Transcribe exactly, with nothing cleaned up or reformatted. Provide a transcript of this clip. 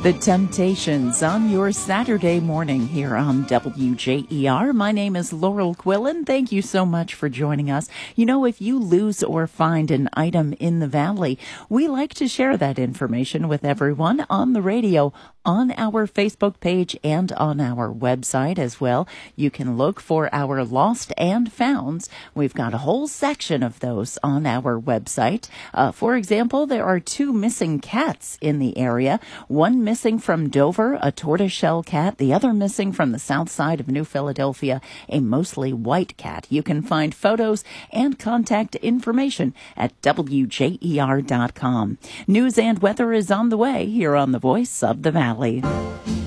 The Temptations on your Saturday morning here on W J E R. My name is Laurel Quillen. Thank you so much for joining us. You know, if you lose or find an item in the valley, we like to share that information with everyone on the radio, on our Facebook page, and on our website as well. You can look for our lost and founds. We've got a whole section of those on our website. Uh, for example, there are two missing cats in the area. One missing from Dover, a tortoiseshell cat. The other missing from the south side of New Philadelphia, a mostly white cat. You can find photos and contact information at W J E R dot com. News and weather is on the way here on the Voice of the Valley.